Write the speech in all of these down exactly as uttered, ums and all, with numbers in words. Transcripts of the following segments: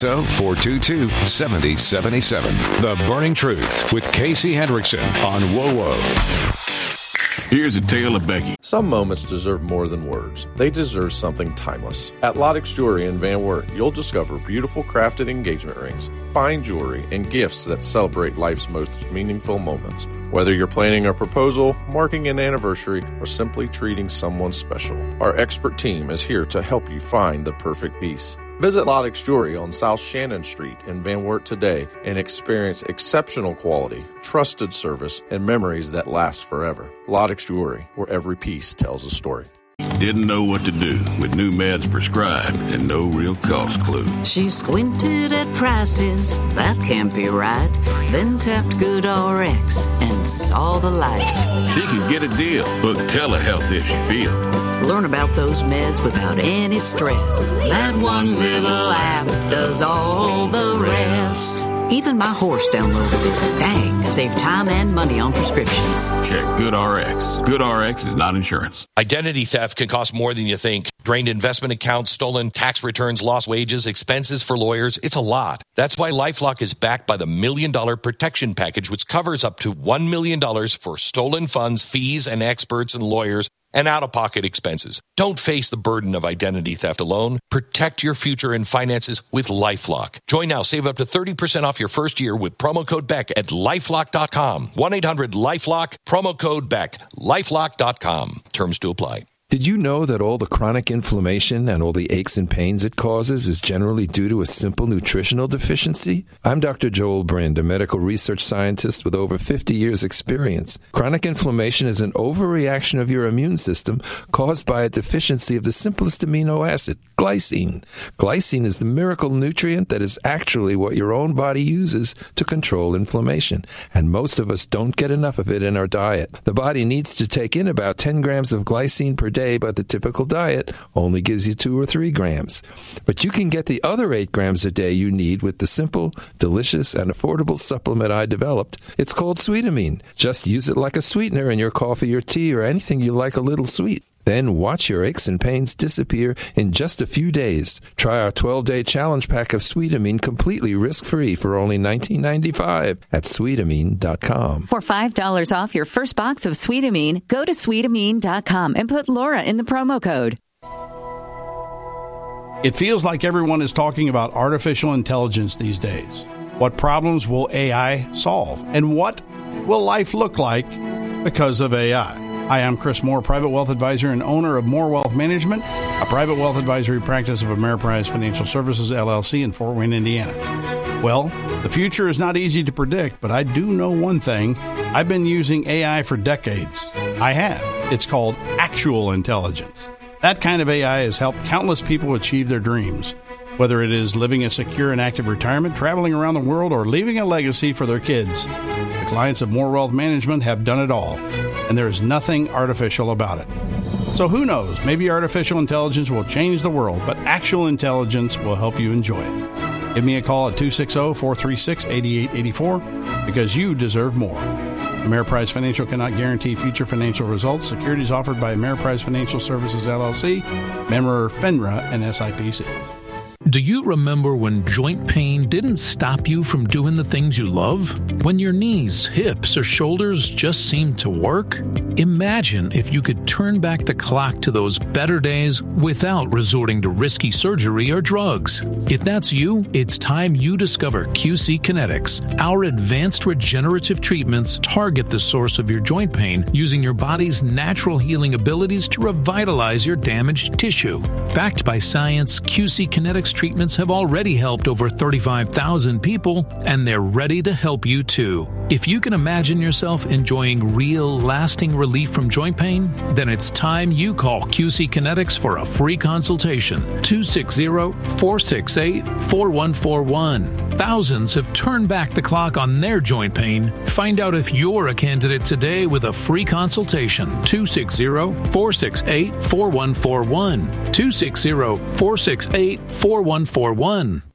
four two two, seven zero seven seven. The Burning Truth with Casey Hendrickson on W O W O. Here's a tale of Becky. Some moments deserve more than words. They deserve something timeless. At Lottix Jewelry in Van Wert, you'll discover beautiful crafted engagement rings, fine jewelry, and gifts that celebrate life's most meaningful moments. Whether you're planning a proposal, marking an anniversary, or simply treating someone special, our expert team is here to help you find the perfect piece. Visit Lottix Jewelry on South Shannon Street in Van Wert today and experience exceptional quality, trusted service, and memories that last forever. Lottix Jewelry, where every piece tells a story. Didn't know what to do with new meds prescribed and no real cost clue. She squinted at prices, that can't be right. Then tapped GoodRx and saw the light. She could get a deal. Book telehealth if she feels. Learn about those meds without any stress. That one little app does all the rest. Even my horse downloaded it. Dang, save time and money on prescriptions. Check GoodRx. GoodRx is not insurance. Identity theft can cost more than you think. Drained investment accounts, stolen tax returns, lost wages, expenses for lawyers. It's a lot. That's why LifeLock is backed by the Million Dollar Protection Package, which covers up to one million dollars for stolen funds, fees, and experts and lawyers, and out-of-pocket expenses. Don't face the burden of identity theft alone. Protect your future and finances with LifeLock. Join now. Save up to thirty percent off your first year with promo code Beck at lifelock dot com. one eight hundred lifelock, promo code Beck, lifelock dot com. Terms to apply. Did you know that all the chronic inflammation and all the aches and pains it causes is generally due to a simple nutritional deficiency? I'm Doctor Joel Brind, a medical research scientist with over fifty years experience. Chronic inflammation is an overreaction of your immune system caused by a deficiency of the simplest amino acid, glycine. Glycine is the miracle nutrient that is actually what your own body uses to control inflammation, and most of us don't get enough of it in our diet. The body needs to take in about ten grams of glycine per day, but the typical diet only gives you two or three grams. But you can get the other eight grams a day you need with the simple, delicious, and affordable supplement I developed. It's called Sweetamine. Just use it like a sweetener in your coffee or tea or anything you like a little sweet. Then watch your aches and pains disappear in just a few days. Try our twelve-day challenge pack of Sweetamine completely risk-free for only nineteen ninety-five dollars at sweetamine dot com. For five dollars off your first box of Sweetamine, go to sweetamine dot com and put Laura in the promo code. It feels like everyone is talking about artificial intelligence these days. What problems will A I solve? And what will life look like because of A I? Hi, I'm Chris Moore, private wealth advisor and owner of Moore Wealth Management, a private wealth advisory practice of Ameriprise Financial Services, L L C in Fort Wayne, Indiana. Well, the future is not easy to predict, but I do know one thing. I've been using A I for decades. I have. It's called actual intelligence. That kind of A I has helped countless people achieve their dreams. Whether it is living a secure and active retirement, traveling around the world, or leaving a legacy for their kids, the clients of Moore Wealth Management have done it all, and there is nothing artificial about it. So who knows, maybe artificial intelligence will change the world, but actual intelligence will help you enjoy it. Give me a call at two six zero, four three six, eight eight eight four because you deserve more. Ameriprise Financial cannot guarantee future financial results. Securities offered by Ameriprise Financial Services, L L C, member FINRA and S I P C. Do you remember when joint pain didn't stop you from doing the things you love? When your knees, hips, or shoulders just seemed to work? Imagine if you could turn back the clock to those better days without resorting to risky surgery or drugs. If that's you, it's time you discover Q C Kinetics. Our advanced regenerative treatments target the source of your joint pain using your body's natural healing abilities to revitalize your damaged tissue. Backed by science, Q C Kinetics treatments have already helped over thirty-five thousand people, and they're ready to help you too. If you can imagine yourself enjoying real, lasting relief from joint pain, then it's time you call Q C Kinetics for a free consultation. two six zero, four six eight, four one four one. Thousands have turned back the clock on their joint pain. Find out if you're a candidate today with a free consultation. two six zero, four six eight, four one four one. two six zero, four six eight, four one four one.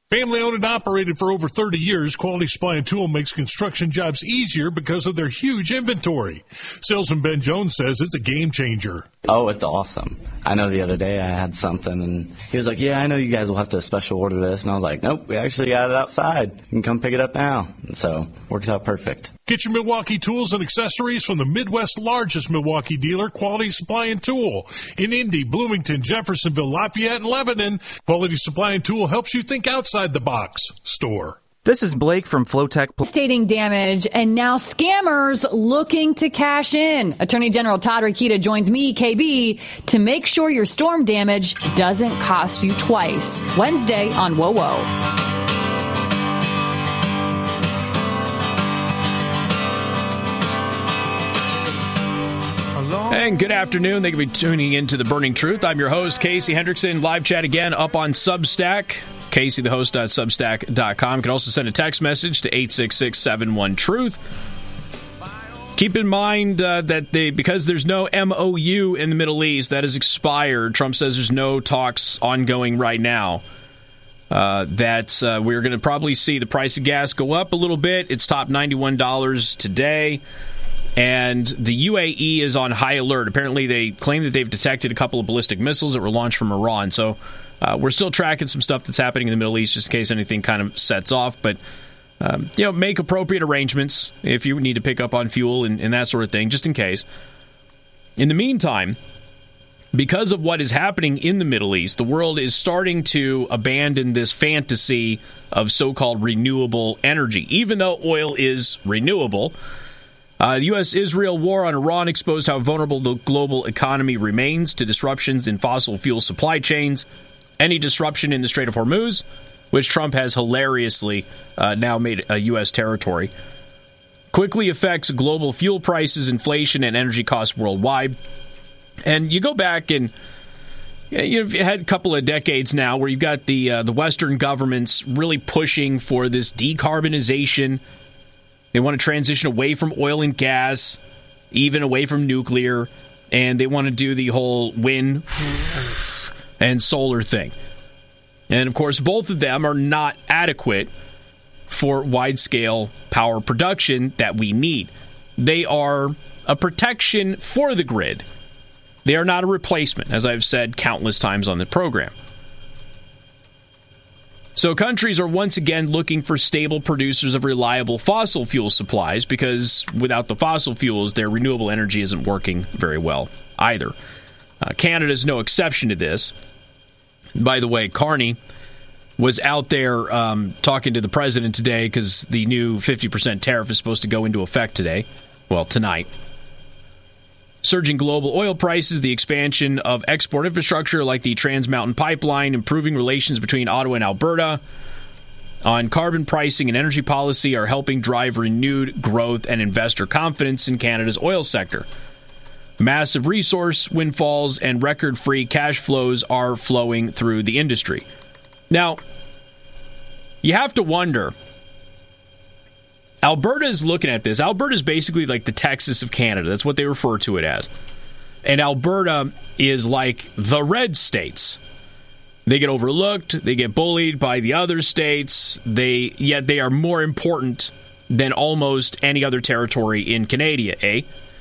Family owned and operated for over thirty years, Quality Supply and Tool makes construction jobs easier because of their huge inventory. Salesman Ben Jones says it's a game changer. Oh, it's awesome. I know the other day I had something, and he was like, yeah, I know you guys will have to special order this. And I was like, nope, we actually got it outside. You can come pick it up now. And so, works out perfect. Get your Milwaukee tools and accessories from the Midwest's largest Milwaukee dealer, Quality Supply and Tool. In Indy, Bloomington, Jeffersonville, Lafayette, and Lebanon, Quality Supply and Tool helps you think outside the box. Store. This is Blake from Flowtech. Devastating damage, and now scammers looking to cash in. Attorney General Todd Rokita joins me, K B, to make sure your storm damage doesn't cost you twice. Wednesday on Whoa Whoa. And good afternoon. Thank you for tuning in to The Burning Truth. I'm your host, Casey Hendrickson. Live chat again up on Substack. Casey the host dot substack dot com. You can also send a text message to eight six six, seven one, truth. Keep in mind uh, that they, because there's no M O U in the Middle East, that has expired. Trump says there's no talks ongoing right now. Uh, that uh, we're going to probably see the price of gas go up a little bit. It's topped ninety-one dollars today. And the U A E is on high alert. Apparently, they claim that they've detected a couple of ballistic missiles that were launched from Iran. So uh, we're still tracking some stuff that's happening in the Middle East just in case anything kind of sets off. But, um, you know, make appropriate arrangements if you need to pick up on fuel and, and that sort of thing, just in case. In the meantime, because of what is happening in the Middle East, the world is starting to abandon this fantasy of so-called renewable energy. Even though oil is renewable, Uh, the U S Israel war on Iran exposed how vulnerable the global economy remains to disruptions in fossil fuel supply chains. Any disruption in the Strait of Hormuz, which Trump has hilariously uh, now made a U S territory, quickly affects global fuel prices, inflation, and energy costs worldwide. And you go back and you've had a couple of decades now where you've got the uh, the Western governments really pushing for this decarbonization. They want to transition away from oil and gas, even away from nuclear, and they want to do the whole wind and solar thing. And, of course, both of them are not adequate for wide-scale power production that we need. They are a protection for the grid. They are not a replacement, as I've said countless times on the program. So countries are once again looking for stable producers of reliable fossil fuel supplies because without the fossil fuels, their renewable energy isn't working very well either. Uh, Canada is no exception to this. By the way, Carney was out there um, talking to the president today because the new fifty percent tariff is supposed to go into effect today. Well, tonight. Surging global oil prices, the expansion of export infrastructure like the Trans Mountain Pipeline, improving relations between Ottawa and Alberta on carbon pricing and energy policy are helping drive renewed growth and investor confidence in Canada's oil sector. Massive resource windfalls and record free cash flows are flowing through the industry. Now, you have to wonder, Alberta is looking at this. Alberta is basically like the Texas of Canada. That's what they refer to it as. And Alberta is like the red states. They get overlooked. They get bullied by the other states. They yet they are more important than almost any other territory in Canada, eh?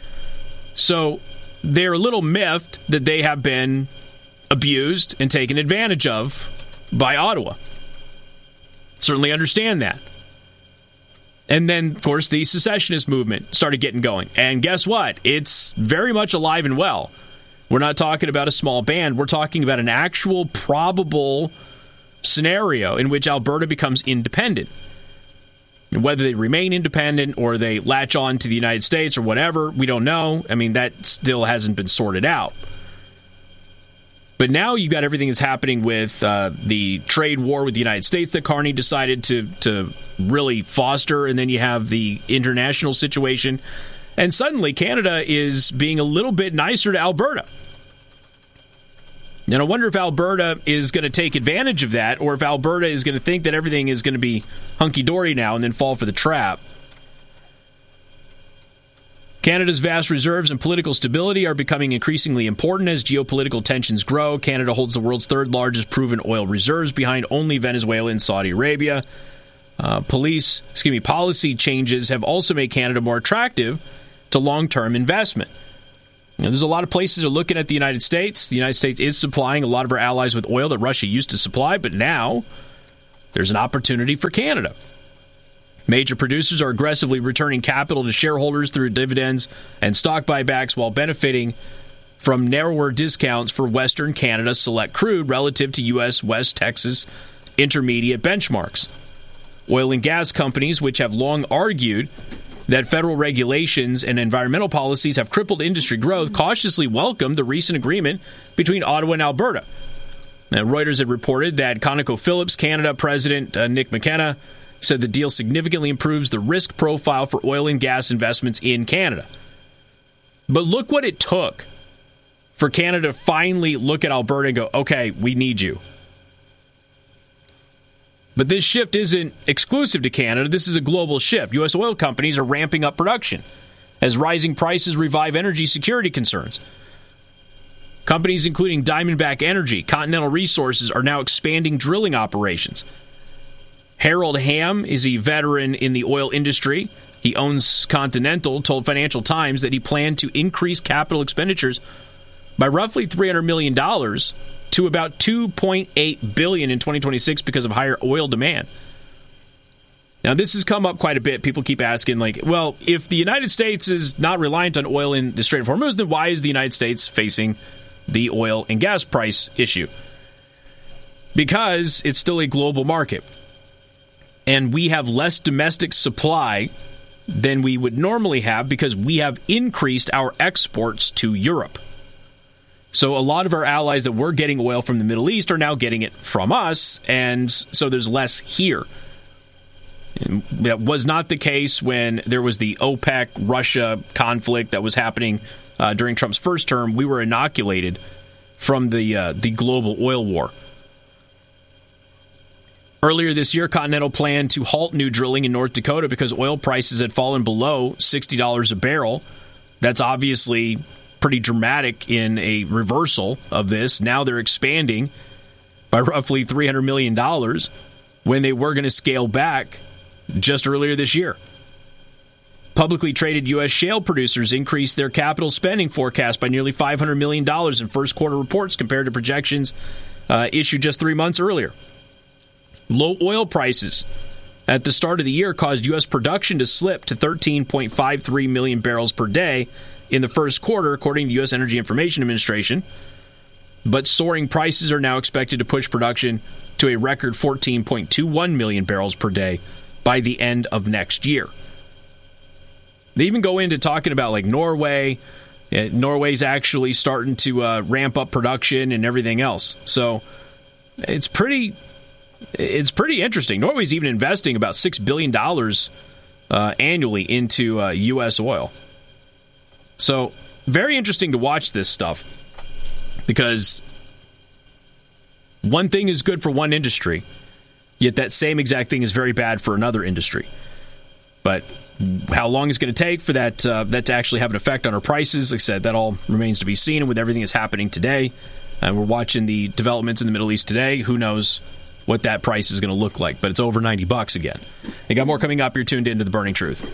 So they're a little miffed that they have been abused and taken advantage of by Ottawa. Certainly understand that. And then, of course, the secessionist movement started getting going. And guess what? It's very much alive and well. We're not talking about a small band. We're talking about an actual probable scenario in which Alberta becomes independent. And whether they remain independent or they latch on to the United States or whatever, we don't know. I mean, that still hasn't been sorted out. But now you've got everything that's happening with uh, the trade war with the United States that Carney decided to to really foster, and then you have the international situation. And suddenly Canada is being a little bit nicer to Alberta. And I wonder if Alberta is going to take advantage of that, or if Alberta is going to think that everything is going to be hunky-dory now and then fall for the trap. Canada's vast reserves and political stability are becoming increasingly important as geopolitical tensions grow. Canada holds the world's third largest proven oil reserves, behind only Venezuela and Saudi Arabia. Uh, police, excuse me, policy changes have also made Canada more attractive to long-term investment. You know, there's a lot of places that are looking at the United States. The United States is supplying a lot of our allies with oil that Russia used to supply, but now there's an opportunity for Canada. Major producers are aggressively returning capital to shareholders through dividends and stock buybacks while benefiting from narrower discounts for Western Canada select crude relative to U S West Texas intermediate benchmarks. Oil and gas companies, which have long argued that federal regulations and environmental policies have crippled industry growth, cautiously welcomed the recent agreement between Ottawa and Alberta. Now, Reuters had reported that ConocoPhillips Canada President uh, Nick McKenna said the deal significantly improves the risk profile for oil and gas investments in Canada. But look what it took for Canada to finally look at Alberta and go, okay, we need you. But this shift isn't exclusive to Canada. This is a global shift. U S oil companies are ramping up production as rising prices revive energy security concerns. Companies including Diamondback Energy, Continental Resources are now expanding drilling operations. Harold Hamm is a veteran in the oil industry. He owns Continental, told Financial Times that he planned to increase capital expenditures by roughly three hundred million dollars to about two point eight billion dollars in twenty twenty-six because of higher oil demand. Now, this has come up quite a bit. People keep asking, like, well, if the United States is not reliant on oil in the Strait of Hormuz, then why is the United States facing the oil and gas price issue? Because it's still a global market. And we have less domestic supply than we would normally have because we have increased our exports to Europe. So a lot of our allies that were getting oil from the Middle East are now getting it from us, and so there's less here. And that was not the case when there was the OPEC-Russia conflict that was happening uh, during Trump's first term. We were inoculated from the uh, the global oil war. Earlier this year, Continental planned to halt new drilling in North Dakota because oil prices had fallen below sixty dollars a barrel. That's obviously pretty dramatic in a reversal of this. Now they're expanding by roughly three hundred million dollars when they were going to scale back just earlier this year. Publicly traded U S shale producers increased their capital spending forecast by nearly five hundred million dollars in first quarter reports compared to projections uh, issued just three months earlier. Low oil prices at the start of the year caused U S production to slip to thirteen point five three million barrels per day in the first quarter, according to U S Energy Information Administration. But soaring prices are now expected to push production to a record fourteen point two one million barrels per day by the end of next year. They even go into talking about like Norway. Uh, Norway's actually starting to uh, ramp up production and everything else. So it's pretty... It's pretty interesting. Norway's even investing about six billion dollars uh, annually into uh, U S oil. So, very interesting to watch this stuff because one thing is good for one industry, yet that same exact thing is very bad for another industry. But how long it's going to take for that uh, that to actually have an effect on our prices, like I said, that all remains to be seen. And with everything that's happening today, and uh, we're watching the developments in the Middle East today, who knows what that price is going to look like, but it's over ninety bucks again. You got more coming up. You're tuned into The Burning Truth.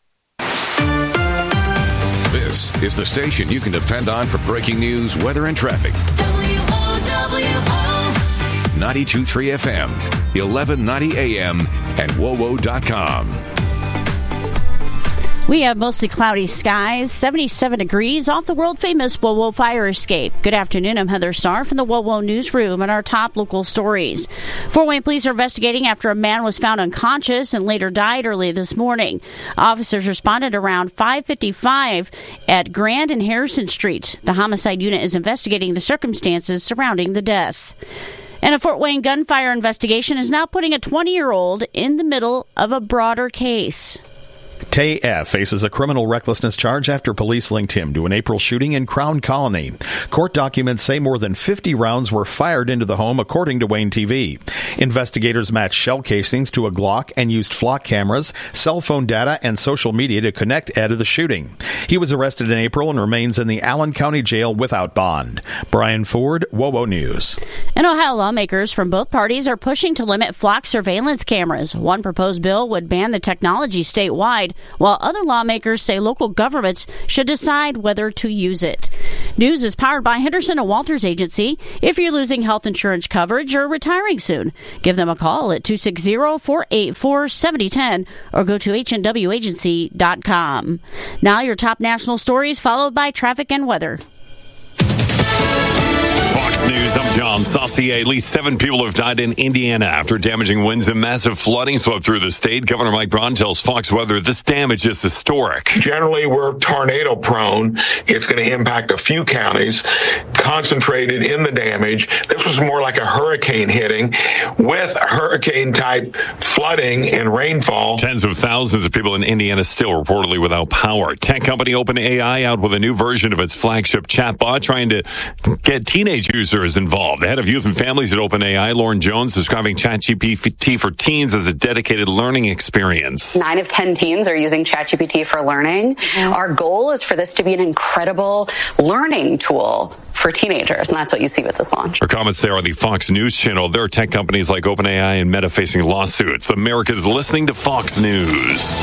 This is the station you can depend on for breaking news, weather, and traffic. W O W O ninety-two point three F M, eleven ninety A M, and W O W O dot com. We have mostly cloudy skies, seventy-seven degrees off the world-famous W O W O fire escape. Good afternoon, I'm Heather Starr from the W O W O Newsroom and our top local stories. Fort Wayne police are investigating after a man was found unconscious and later died early this morning. Officers responded around five fifty-five at Grand and Harrison Street. The homicide unit is investigating the circumstances surrounding the death. And a Fort Wayne gunfire investigation is now putting a twenty-year-old in the middle of a broader case. Tay F. faces a criminal recklessness charge after police linked him to an April shooting in Crown Colony. Court documents say more than fifty rounds were fired into the home, according to Wayne T V. Investigators matched shell casings to a Glock and used flock cameras, cell phone data, and social media to connect Ed to the shooting. He was arrested in April and remains in the Allen County Jail without bond. Brian Ford, WOWO News. And Ohio lawmakers from both parties are pushing to limit flock surveillance cameras. One proposed bill would ban the technology statewide, while other lawmakers say local governments should decide whether to use it. News is powered by Henderson and Walters Agency. If you're losing health insurance coverage or retiring soon, give them a call at two six zero, four eight four, seven zero one zero or go to H N W agency dot com. Now your top national stories, followed by traffic and weather. Fox News, I'm John Saucier. At least seven people have died in Indiana after damaging winds and massive flooding swept through the state. Governor Mike Braun tells Fox Weather this damage is historic. Generally, we're tornado prone. It's going to impact a few counties, concentrated in the damage. This was more like a hurricane hitting with hurricane-type flooding and rainfall. Tens of thousands of people in Indiana still reportedly without power. Tech company OpenAI out with a new version of its flagship chatbot, trying to get teenage users involved. The head of youth and families at OpenAI, Lauren Jones, describing ChatGPT for teens as a dedicated learning experience. Nine of ten teens are using ChatGPT for learning. Mm-hmm. Our goal is for this to be an incredible learning tool for teenagers, and that's what you see with this launch. For comments there on the Fox News channel, there are tech companies like OpenAI and Meta facing lawsuits. America's listening to Fox News.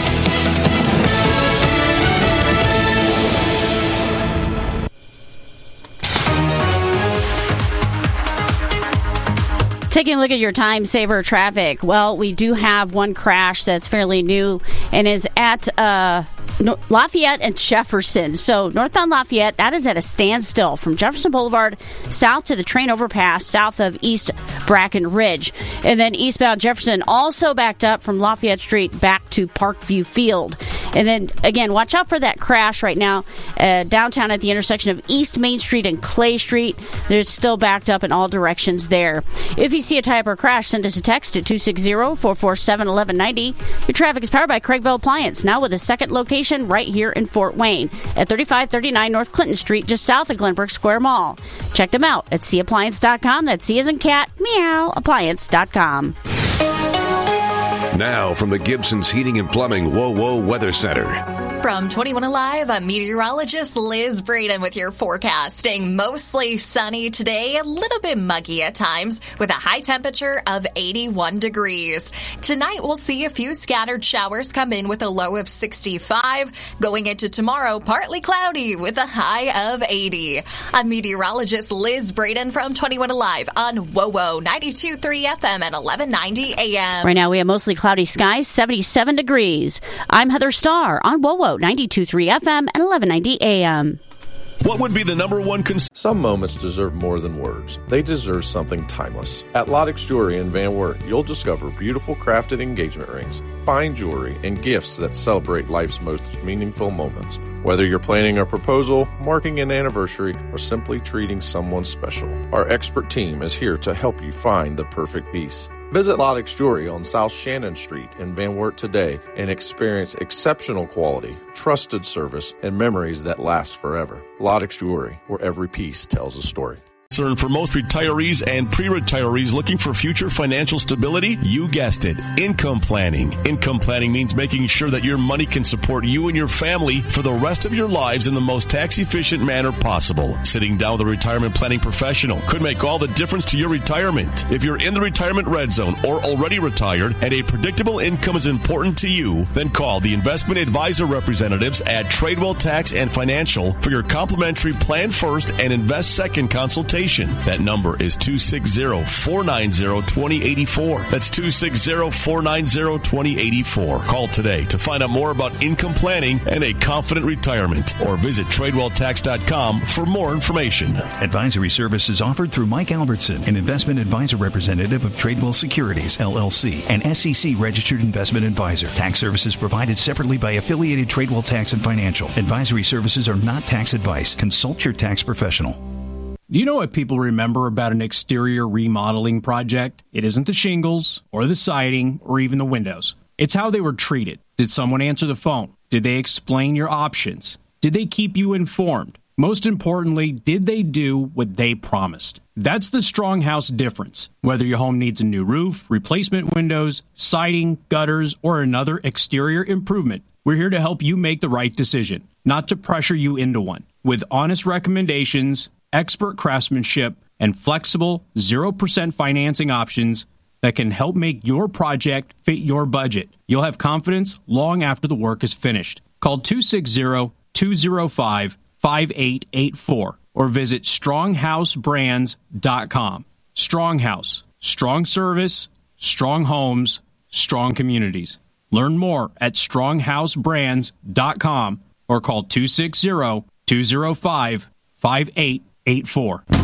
Taking a look at your time saver traffic. Well, we do have one crash that's fairly new and is at uh, Lafayette and Jefferson. So northbound Lafayette, that is at a standstill from Jefferson Boulevard south to the train overpass south of East Bracken Ridge. And then eastbound Jefferson also backed up from Lafayette Street back to Parkview Field. And then, again, watch out for that crash right now uh, downtown at the intersection of East Main Street and Clay Street. They're still backed up in all directions there. If you see a type or crash, send us a text at two six zero, four four seven, one one nine zero. Your traffic is powered by Craigville Appliance, now with a second location right here in Fort Wayne at thirty-five thirty-nine North Clinton Street, just south of Glenbrook Square Mall. Check them out at c appliance dot com. That's C as in cat, meow, appliance dot com. Now from the Gibson's Heating and Plumbing WOWO Weather Center. From twenty-one Alive, I'm meteorologist Liz Braden with your forecast. Staying mostly sunny today, a little bit muggy at times, with a high temperature of eighty-one degrees. Tonight, we'll see a few scattered showers come in with a low of sixty-five. Going into tomorrow, partly cloudy with a high of eighty. I'm meteorologist Liz Braden from twenty-one Alive on WOWO ninety-two point three F M at eleven ninety A M. Right now, we have mostly cloudy skies, seventy-seven degrees. I'm Heather Starr on WOWO ninety-two point three F M and eleven ninety A M. What would be the number one concern? Some moments deserve more than words. They deserve something timeless. At Lottix Jewelry in Van Wert, you'll discover beautiful crafted engagement rings, fine jewelry, and gifts that celebrate life's most meaningful moments. Whether you're planning a proposal, marking an anniversary, or simply treating someone special, our expert team is here to help you find the perfect piece. Visit Lottix Jewelry on South Shannon Street in Van Wert today and experience exceptional quality, trusted service, and memories that last forever. Lottix Jewelry, where every piece tells a story. For most retirees and pre-retirees looking for future financial stability, you guessed it, income planning. Income planning means making sure that your money can support you and your family for the rest of your lives in the most tax-efficient manner possible. Sitting down with a retirement planning professional could make all the difference to your retirement. If you're in the retirement red zone or already retired and a predictable income is important to you, then call the investment advisor representatives at Tradewell Tax and Financial for your complimentary Plan First and Invest Second consultation. That number is two six zero, four nine zero, two zero eight four. That's two six zero, four nine zero, two zero eight four. Call today to find out more about income planning and a confident retirement, or visit Tradewell Tax dot com for more information. Advisory services offered through Mike Albertson, an investment advisor representative of Tradewell Securities, L L C, an S E C registered investment advisor. Tax services provided separately by affiliated Tradewell Tax and Financial. Advisory services are not tax advice. Consult your tax professional. Do you know what people remember about an exterior remodeling project? It isn't the shingles or the siding or even the windows. It's how they were treated. Did someone answer the phone? Did they explain your options? Did they keep you informed? Most importantly, did they do what they promised? That's the Stronghouse difference. Whether your home needs a new roof, replacement windows, siding, gutters, or another exterior improvement, we're here to help you make the right decision, not to pressure you into one. With honest recommendations, expert craftsmanship, and flexible zero percent financing options that can help make your project fit your budget, you'll have confidence long after the work is finished. Call two six zero, two zero five, five eight eight four or visit stronghouse brands dot com. Stronghouse, strong service, strong homes, strong communities. Learn more at stronghouse brands dot com or call two six zero, two zero five, five eight eight four.